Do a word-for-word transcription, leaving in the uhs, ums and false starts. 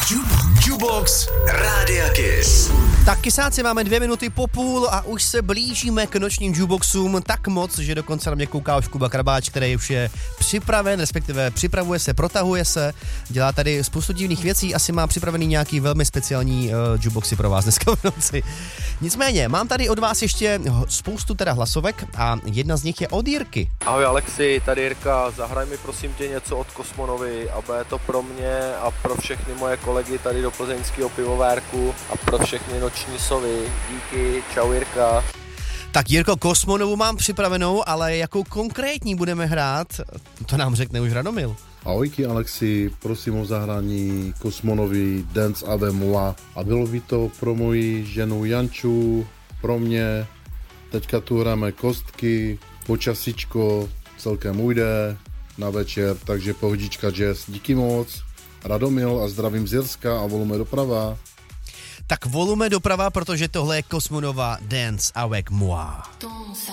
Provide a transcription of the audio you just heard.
Jukebox Rádia Kiss. Tak kysáci, máme dvě minuty po půl a už se blížíme k nočním jukeboxům tak moc, že dokonce na mě kouká už Kuba Krabáč, který už je připraven, respektive připravuje se, protahuje se, dělá tady spoustu divných věcí, asi má připravený nějaký velmi speciální uh, jukeboxy pro vás dneska v noci. Nicméně, mám tady od vás ještě spoustu teda hlasovek a jedna z nich je od Jirky. Ahoj Alexi, tady Jirka, zahraj mi prosím tě něco od Kosmonovy a bude to pro mě a pro všechny moje kolegy tady do plzeňského pivovárku a pro všechny noční sovy. Díky, čau Jirka. Tak Jirko, Kosmonovu mám připravenou, ale jakou konkrétní budeme hrát, to nám řekne už Radomil. Ahojky Alexi, prosím o zahrání Kosmonovy Dance Ave Moi a bylo by to pro moji ženu Janču, pro mě. Teďka tu hráme kostky, počasíčko, celkem ujde na večer, takže pohodička jazz. Díky moc, Radomil a zdravím z Jirska a volume doprava. Tak volume doprava, protože tohle je Kosmonova Dance Avec Moi. Ton